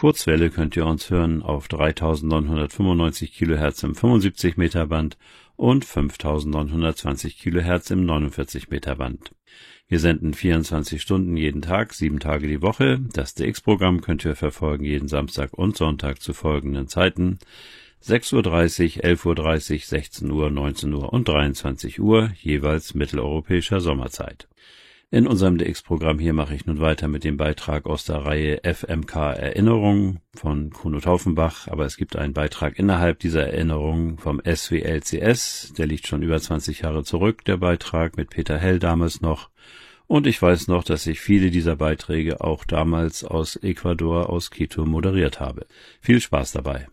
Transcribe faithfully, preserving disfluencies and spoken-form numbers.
Kurzwelle könnt ihr uns hören auf dreitausendneunhundertfünfundneunzig Kilohertz im fünfundsiebzig Meter Band und fünftausendneunhundertzwanzig Kilohertz im neunundvierzig Meter Band. Wir senden vierundzwanzig Stunden jeden Tag, sieben Tage die Woche. Das D X-Programm könnt ihr verfolgen jeden Samstag und Sonntag zu folgenden Zeiten: sechs Uhr dreißig, elf Uhr dreißig, sechzehn Uhr, neunzehn Uhr und dreiundzwanzig Uhr, jeweils mitteleuropäischer Sommerzeit. In unserem D X-Programm hier mache ich nun weiter mit dem Beitrag aus der Reihe F M K Erinnerungen von Kuno Taufenbach, aber es gibt einen Beitrag innerhalb dieser Erinnerungen vom S W L C S, der liegt schon über zwanzig Jahre zurück, der Beitrag mit Peter Hell damals noch. Und ich weiß noch, dass ich viele dieser Beiträge auch damals aus Ecuador, aus Quito moderiert habe. Viel Spaß dabei.